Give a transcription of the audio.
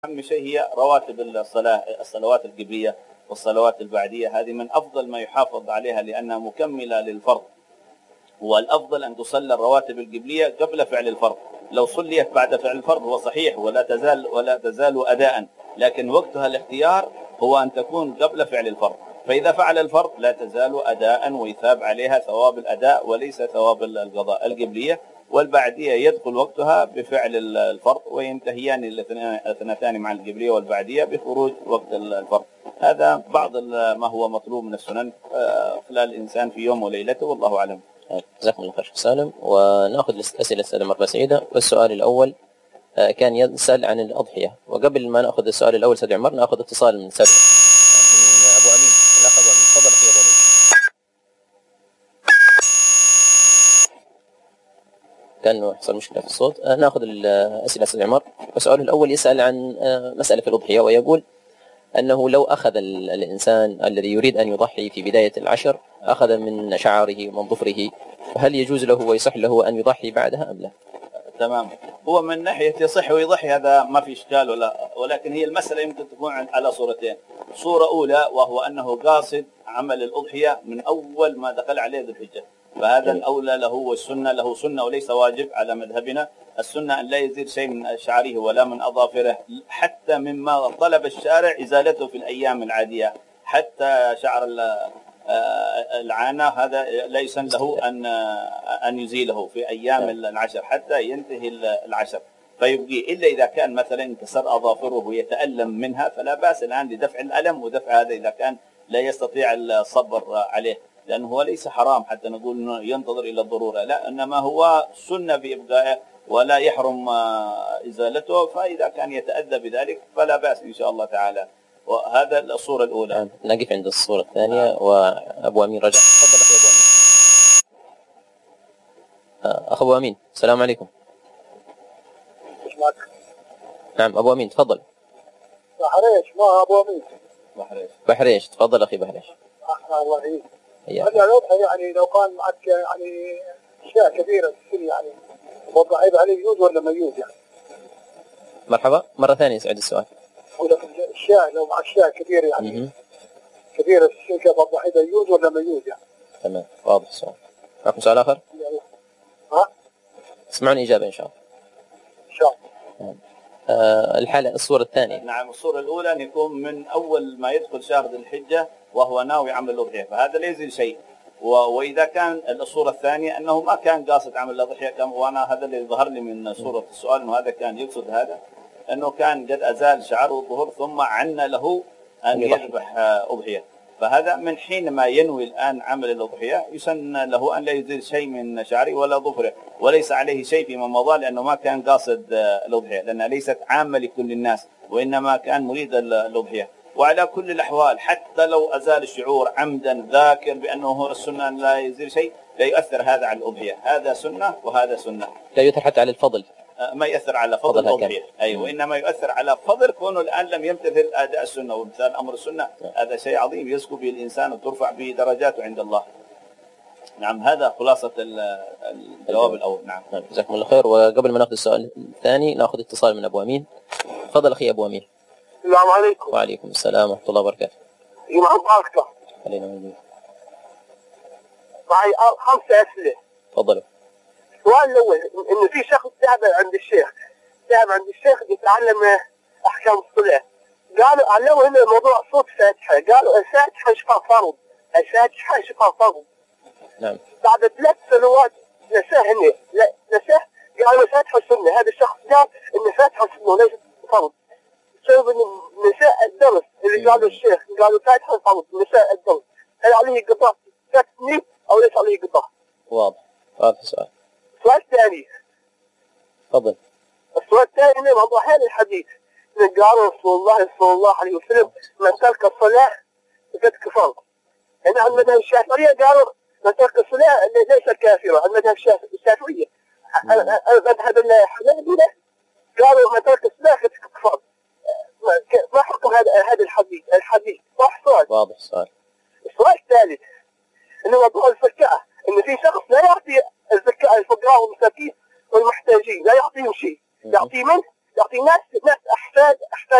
أهم شيء هي رواتب الصلوات القبلية والصلوات البعدية. هذه من أفضل ما يحافظ عليها لأنها مكملة للفرض، والأفضل أن تصلى الرواتب القبلية قبل فعل الفرض. لو صليت بعد فعل الفرض هو صحيح ولا تزال أداء، لكن وقتها الاختيار هو أن تكون قبل فعل الفرض. فإذا فعل الفرض لا تزال أداء ويثاب عليها ثواب الأداء وليس ثواب القضاء. القبلية والبعدية يدخل وقتها بفعل الفرض وينتهيان الاثنتان مع القبلية والبعدية بخروج وقت الفرض. هذا بعض ما هو مطلوب من السنن خلال الإنسان في يوم وليلته، والله أعلم. جزاكم الله خير شيخ سالم. ونأخذ أسئلة السادة مرة سعيدة. والسؤال الأول كان يسأل عن الأضحية، وقبل ما نأخذ السؤال الأول سيد عمر نأخذ اتصال من سابق من أبو أمين. الأخ أبو أمين، تفضل أخي أبو أمين. كان حصل مشكلة في الصوت. نأخذ الأسئلة سيد عمر. والسؤال الأول يسأل عن مسألة في الأضحية، ويقول أنه لو أخذ الإنسان الذي يريد أن يضحي في بداية العشر أخذ من شعاره ومن ظفره، فهل يجوز له ويصح له أن يضحي بعدها أم لا؟ تمام. هو من ناحية يصح ويضحي هذا ما في إشكال، ولكن هي المسألة يمكن تكون على صورتين. صورة أولى وهو أنه قاصد عمل الأضحية من أول ما دخل عليه ذو الحجة، فهذا الأولى له، والسنة له سنة وليس واجب على مذهبنا. السنة أن لا يزيد شيء من شعره ولا من أظافره، حتى مما طلب الشارع إزالته في الأيام العادية. حتى شعر العانة هذا لا يسن له أن يزيله في أيام العشر حتى ينتهي العشر، فيبقي إلا إذا كان مثلا انكسر أظافره ويتألم منها فلا بأس الآن لدفع الألم ودفع هذا إذا كان لا يستطيع الصبر عليه، لأنه هو ليس حرام حتى نقول ينتظر إلى الضرورة، لا، إنما هو سنة بإبقائه ولا يحرم إزالته، فإذا كان يتأذى بذلك فلا بأس إن شاء الله تعالى. وهذا الصورة الأولى. نقف عند الصورة الثانية. وأبو أمين رجع. تفضل أخي أبو أمين. أخ أبو أمين، السلام عليكم. نعم أبو أمين تفضل. بحريش، ما أبو أمين. بحريش تفضل أخي بحريش. الله يعينك. يعني لو كان معك يعني أشياء كبيرة في السن يعني وضعيب عليه يجوز ولا ما يجوز يعني؟ مرحبا، مرة ثانية يسعد السؤال. الأشياء لو مع أشياء كبيرة يعني كبيرة في السن كيف الضحية يجوز ولا ما يجوز يعني؟ تمام، واضح السؤال. معكم سؤال آخر؟ ها؟ اسمعوني إجابة إن شاء الله. إن شاء الله. الحالة الصورة الثانية. نعم، الصورة الأولى أن يكون من أول ما يدخل شهر ذي الحجة وهو ناوي عمل الأضحية، فهذا لا يزيد شيء. وإذا كان الصورة الثانية أنه ما كان قاصد عمل الأضحية، وأنا هذا اللي ظهر لي من صورة السؤال أنه هذا كان يقصد هذا، أنه كان قد أزال شعره الظهر ثم عن له أن يذبح أضحية، فهذا من حين ما ينوي الآن عمل الأضحية يسن له أن لا يزيد شيء من شعره ولا ظفره، وليس عليه شيء فيما مضى لأنه ما كان قاصد الأضحية، لأنها ليست عامة لكل الناس وإنما كان مريد الأضحية. وعلى كل الأحوال حتى لو أزال الشعور عمدا ذاكر بأنه هو السنة أن لا يزيل شيء لا يؤثر هذا على الأضحية، هذا سنة وهذا سنة، لا يؤثر حتى على الفضل، ما يؤثر على فضل الأضحية. أيوة، وإنما يؤثر على فضل كونه الآن لم يمتثل أداء السنة، وامتثال أمر السنة هذا شيء عظيم يزكو به الإنسان وترفع به درجاته عند الله. نعم، هذا خلاصة الجواب الأول. نعم. جزاكم الله خير. وقبل ما نأخذ السؤال الثاني نأخذ اتصال من أبو أمين. تفضل أخي أبو أمين. السلام عليكم. وعليكم السلام ورحمة الله وبركاته. يمعن باركة. علينا وعليكم. معي 5 أسئلة. تفضلوا. السؤال الأول إنه في شخص ذهب عند الشيخ يتعلم أحكام الصلاة، قالوا علموا هنا موضوع صوت فاتحة، قالوا الفاتحة شفاء فرض، الفاتحة شفاء فرض. نعم. بعد 3 سنوات نساه قالوا الفاتحة سنة، هذا الشخص قال إن الفاتحة سنة ليست فرض، بسبب إن نساء الدرس اللي قالوا الشيخ قالوا الفاتحة فرض نساء الدرس، هل عليه قضاء تكنيك أو ليس عليه قضاء؟ واضح السؤال. السؤال الثاني. تفضل. السؤال الثاني موضوع هذا الحديث من قال رسول الله صلى الله عليه وسلم من ترك الصلاة فقد كفر. هنا المذهب الشافعية قالوا من ترك الصلاة ليس كافرا، المذهب الشافعية. المذهب الحنابلة قالوا من ترك الصلاة فقد كفر. ما حكم هذا الحديث؟ واضح السؤال.